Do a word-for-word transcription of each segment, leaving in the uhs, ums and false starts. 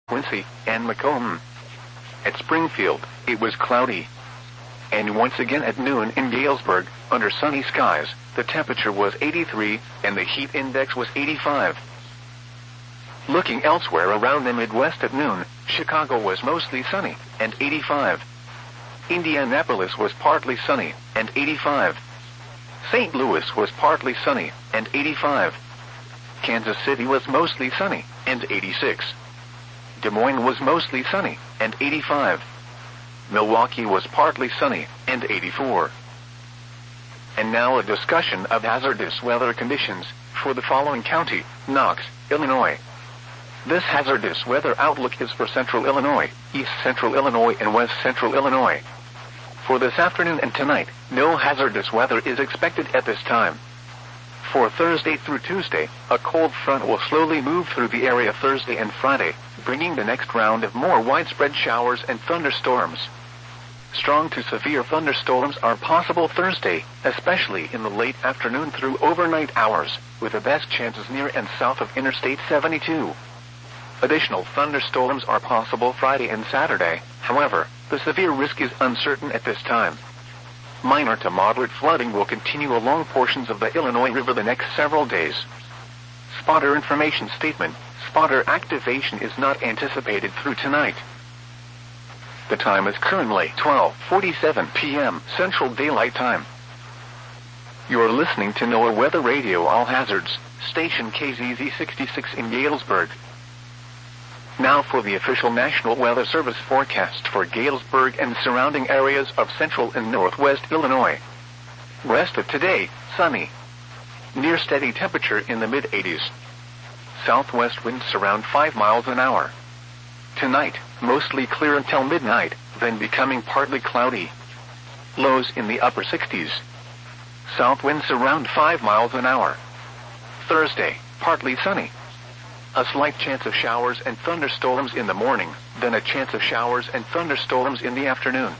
Quincy, and Macomb. At Springfield, it was cloudy. And once again at noon in Galesburg, under sunny skies, the temperature was eighty-three, and the heat index was eighty-five. Looking elsewhere around the Midwest at noon, Chicago was mostly sunny, and eighty-five. Indianapolis was partly sunny, and eighty-five. Saint Louis was partly sunny, and eighty-five. Kansas City was mostly sunny, and eighty-six. Des Moines was mostly sunny, and eighty-five. Milwaukee was partly sunny, and eighty-four. And now a discussion of hazardous weather conditions for the following county: Knox, Illinois. This hazardous weather outlook is for central Illinois, east central Illinois, and west central Illinois. For this afternoon and tonight, no hazardous weather is expected at this time. For Thursday through Tuesday, a cold front will slowly move through the area Thursday and Friday, bringing the next round of more widespread showers and thunderstorms. Strong to severe thunderstorms are possible Thursday, especially in the late afternoon through overnight hours, with the best chances near and south of Interstate seventy-two. Additional thunderstorms are possible Friday and Saturday. However, the severe risk is uncertain at this time. Minor to moderate flooding will continue along portions of the Illinois River the next several days. Spotter information statement: spotter activation is not anticipated through tonight. The time is currently twelve forty-seven p m Central Daylight Time. You are listening to NOAA Weather Radio All Hazards, station K Z Z sixty-six in Galesburg. Now for the official National Weather Service forecast for Galesburg and surrounding areas of central and northwest Illinois. Rest of today, sunny. Near steady temperature in the mid eighties. Southwest winds around five miles an hour. Tonight, mostly clear until midnight, then becoming partly cloudy. Lows in the upper sixties. South winds around five miles an hour. Thursday, partly sunny. A slight chance of showers and thunderstorms in the morning, then a chance of showers and thunderstorms in the afternoon.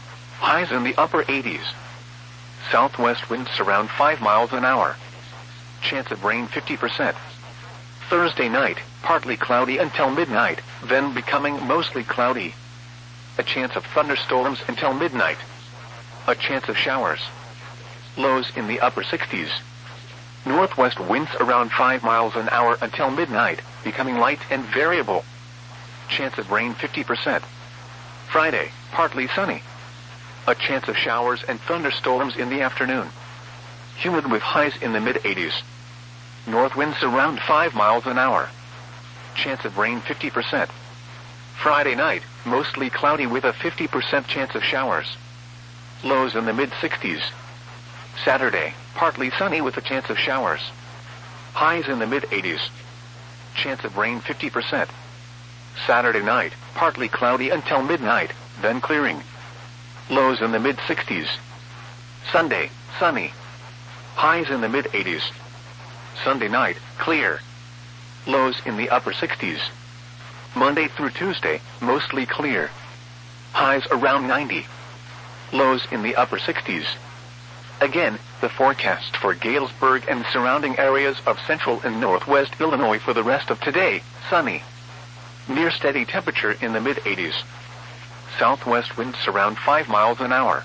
Highs in the upper eighties. Southwest winds around five miles an hour. Chance of rain fifty percent. Thursday night, partly cloudy until midnight, then becoming mostly cloudy. A chance of thunderstorms until midnight. A chance of showers. Lows in the upper sixties. Northwest winds around five miles an hour until midnight, becoming light and variable. Chance of rain fifty percent. Friday, partly sunny. A chance of showers and thunderstorms in the afternoon. Humid with highs in the mid eighties. North winds around five miles an hour. Chance of rain fifty percent. Friday night, mostly cloudy with a fifty percent chance of showers. Lows in the mid sixties. Saturday, partly sunny with a chance of showers. Highs in the mid eighties. Chance of rain fifty percent. Saturday night, partly cloudy until midnight, then clearing. Lows in the mid sixties. Sunday, sunny. Highs in the mid eighties. Sunday night, clear. Lows in the upper sixties. Monday through Tuesday, mostly clear. Highs around ninety. Lows in the upper sixties. Again, the forecast for Galesburg and surrounding areas of central and northwest Illinois for the rest of today: sunny. Near steady temperature in the mid eighties. Southwest winds around five miles an hour.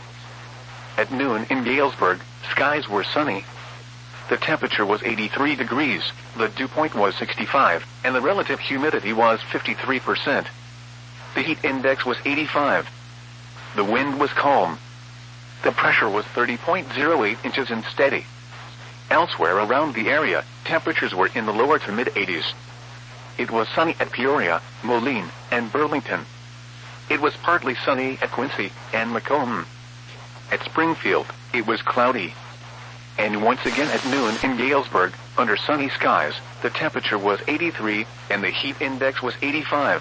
At noon in Galesburg, skies were sunny. The temperature was eighty-three degrees, the dew point was sixty-five, and the relative humidity was fifty-three percent. The heat index was eighty-five. The wind was calm. The pressure was thirty point zero eight inches and steady. Elsewhere around the area, temperatures were in the lower to mid eighties. It was sunny at Peoria, Moline, and Burlington. It was partly sunny at Quincy and Macomb. At Springfield, it was cloudy. And once again at noon in Galesburg, under sunny skies, the temperature was eighty-three, and the heat index was eighty-five.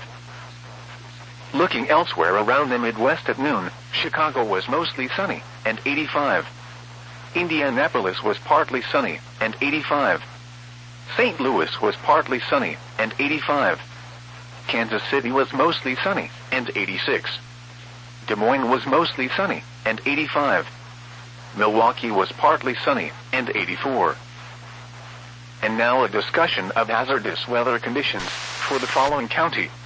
Looking elsewhere around the Midwest at noon, Chicago was mostly sunny, and eighty-five. Indianapolis was partly sunny, and eighty-five. Saint Louis was partly sunny, and eighty-five. Kansas City was mostly sunny, and eighty-six. Des Moines was mostly sunny, and eighty-five. Milwaukee was partly sunny, and eighty-four. And now a discussion of hazardous weather conditions for the following county: